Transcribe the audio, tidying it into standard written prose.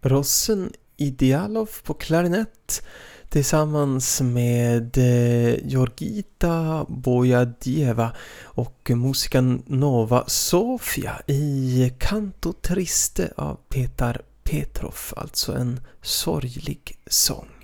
Rossen Idealov på klarinett tillsammans med Georgita Bojadieva och musiken Nova Sofia i Canto Triste av Petar Petrov, alltså en sorglig sång.